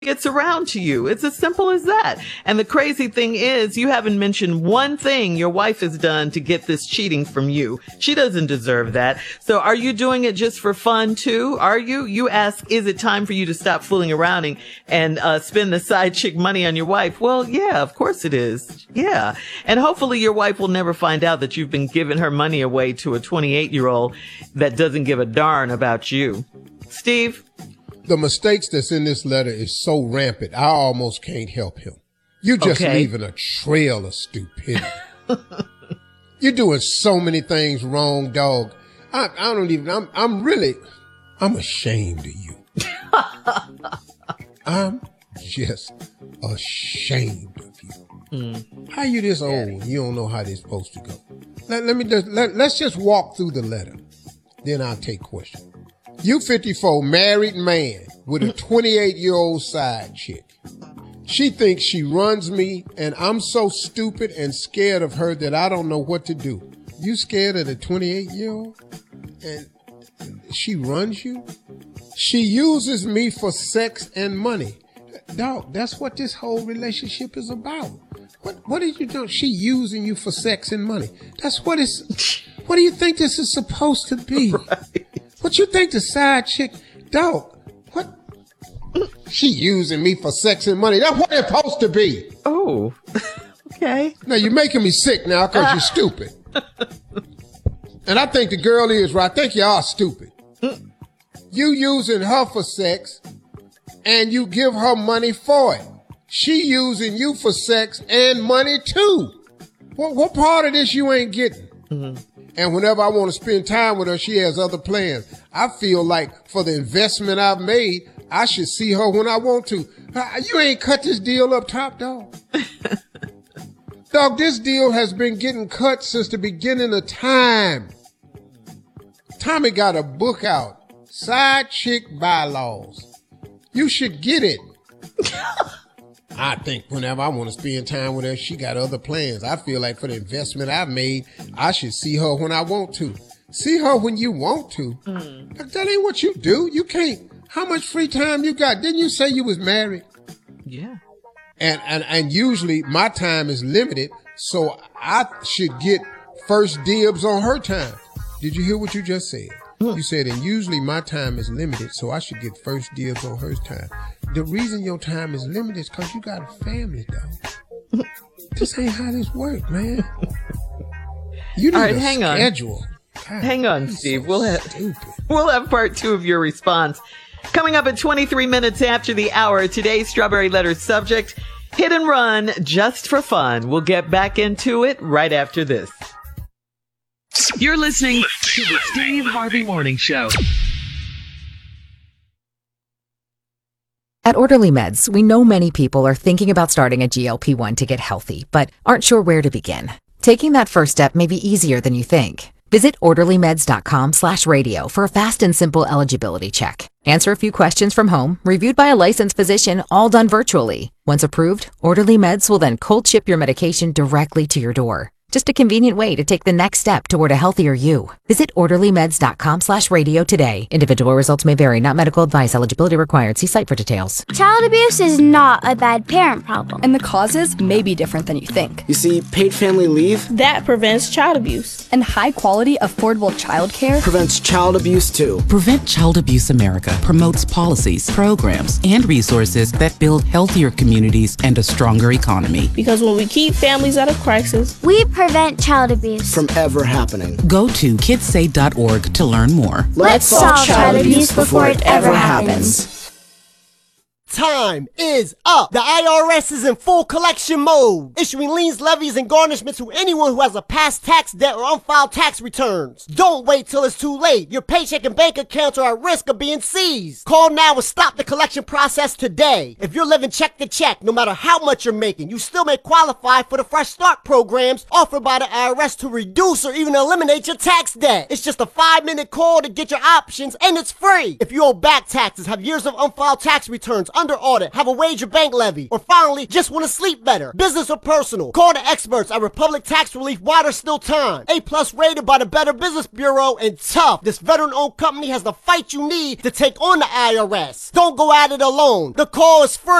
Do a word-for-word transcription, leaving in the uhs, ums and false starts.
gets around to you. It's as simple as that. And the crazy thing is, you haven't mentioned one thing your wife has done to get this cheating from you. She doesn't deserve that. So are you doing it just for fun too? Are you? You ask, is it time for you to stop fooling around and, and uh, spend the side chick money on your wife? Well, yeah, of course it is. Yeah. And hopefully your wife will never find out that you've been giving her money away to a twenty-eight year old that doesn't give a darn about you. Steve? The mistakes that's in this letter is so rampant, I almost can't help him. You're just Okay. leaving a trail of stupidity. You're doing so many things wrong, dog. I, I don't even, I'm, I'm really, I'm ashamed of you. I'm just ashamed of you. Mm. How you this old? You don't know how this supposed to go. Let, let me just, let, let's just walk through the letter. Then I'll take questions. You fifty-four, married man with a twenty-eight year old side chick. She thinks she runs me, and I'm so stupid and scared of her that I don't know what to do. You scared of the twenty-eight year old? And she runs you? She uses me for sex and money. Dog, that's what this whole relationship is about. What what did you do? She using you for sex and money. That's what it's, what do you think this is supposed to be? Right. What you think the side chick, dog, what? She using me for sex and money. That's what it's supposed to be. Oh, okay. Now you're making me sick now because you're stupid. And I think the girl is right. I think you are stupid. You using her for sex and you give her money for it. She using you for sex and money too. What, what part of this you ain't getting? Mm-hmm. And whenever I want to spend time with her, she has other plans. I feel like for the investment I've made, I should see her when I want to. You ain't cut this deal up top, dog. Dog, this deal has been getting cut since the beginning of time. Tommy got a book out, Side Chick Bylaws. You should get it. I think whenever I want to spend time with her, she got other plans. I feel like for the investment I've made, I should see her when I want to. See her when you want to. Mm. That, that ain't what you do. You can't. How much free time you got? Didn't you say you was married? Yeah. And, and, and usually my time is limited, so I should get first dibs on her time. Did you hear what you just said? Mm. You said, and usually my time is limited, so I should get first dibs on her time. The reason your time is limited is because you got a family, dog. This ain't how this works, man. You need All right, a hang schedule. on. God, hang on, Steve. So we'll have stupid. we'll have part two of your response coming up at twenty-three minutes after the hour. Today's Strawberry Letter subject: hit and run just for fun. We'll get back into it right after this. You're listening to the Steve Harvey Morning Show. At Orderly Meds, we know many people are thinking about starting a G L P one to get healthy, but aren't sure where to begin. Taking that first step may be easier than you think. Visit orderlymeds.com slash radio for a fast and simple eligibility check. Answer a few questions from home, reviewed by a licensed physician, all done virtually. Once approved, Orderly Meds will then cold ship your medication directly to your door. Just a convenient way to take the next step toward a healthier you. Visit orderlymeds.com slash radio today. Individual results may vary, not medical advice. Eligibility required. See site for details. Child abuse is not a bad parent problem. And the causes may be different than you think. You see, paid family leave that prevents child abuse. And high quality, affordable childcare prevents child abuse too. Prevent Child Abuse America promotes policies, programs, and resources that build healthier communities and a stronger economy. Because when we keep families out of crisis, we prevent child abuse from ever happening. Go to kids say dot org to learn more. Let's, Let's solve child abuse before it ever happens. Time is up. The I R S is in full collection mode, issuing liens, levies, and garnishments to anyone who has a past tax debt or unfiled tax returns. Don't wait till it's too late. Your paycheck and bank accounts are at risk of being seized. Call now and stop the collection process today. If you're living check to check, no matter how much you're making, you still may qualify for the Fresh Start programs offered by the I R S to reduce or even eliminate your tax debt. It's just a five-minute call to get your options, and it's free. If you owe back taxes, have years of unfiled tax returns, under under audit, have a wage or bank levy, or finally, just want to sleep better. Business or personal, call the experts at Republic Tax Relief while there's still time. A plus rated by the Better Business Bureau, and tough. This veteran-owned company has the fight you need to take on the I R S. Don't go at it alone. The call is free.